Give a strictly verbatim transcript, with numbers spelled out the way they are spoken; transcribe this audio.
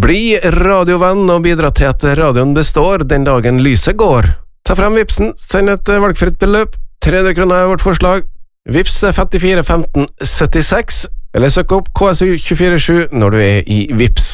Bli radiovenn og bidra til at radioen består den dagen lyset går. Ta frem vipsen, send et valgfritt beløp, tre hundre kroner er vårt forslag. Vips er femtifire femten syttiseks, eller søk opp K S U to fire sju når du er i Vips.